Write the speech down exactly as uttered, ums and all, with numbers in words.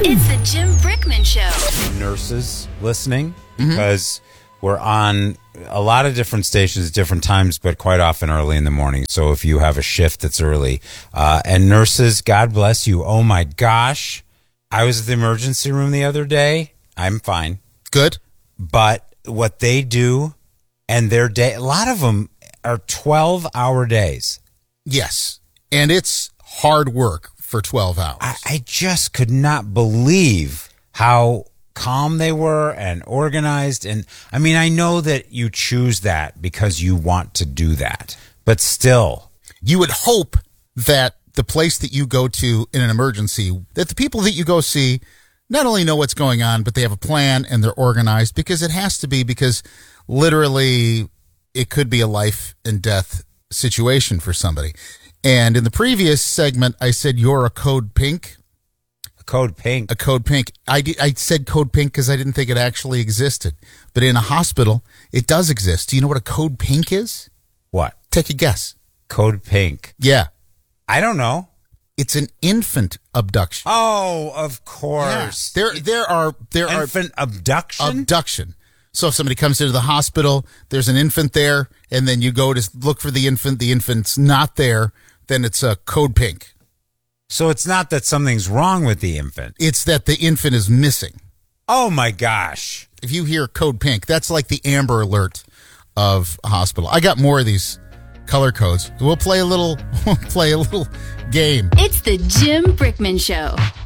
It's the Jim Brickman Show. Nurses listening, because mm-hmm. we're on a lot of different stations at different times, but quite often early in the morning. So if you have a shift that's early, uh, and nurses, God bless you. Oh my gosh. I was at the emergency room the other day. I'm fine. Good. But what they do and their day, a lot of them are twelve hour days. Yes. And it's hard work for twelve hours. I, I just could not believe how calm they were and organized. And I mean, I know that you choose that because you want to do that, but still. You would hope that the place that you go to in an emergency, that the people that you go see not only know what's going on, but they have a plan and they're organized, because it has to be, because literally it could be a life and death situation for somebody. And in the previous segment, I said you're a code pink. A code pink. A code pink. I, did, I said code pink because I didn't think it actually existed. But in a hospital, it does exist. Do you know what a code pink is? What? Take a guess. Code pink. Yeah. I don't know. It's an infant abduction. Oh, of course. Yeah. There, there are there infant are abduction. Abduction. So if somebody comes into the hospital, there's an infant there, and then you go to look for the infant. The infant's not there. Then it's a code pink. So it's not that something's wrong with the infant. It's that the infant is missing. Oh my gosh! If you hear code pink, that's like the Amber Alert of a hospital. I got more of these color codes. We'll play a little. We'll play a little game. It's the Jim Brickman Show.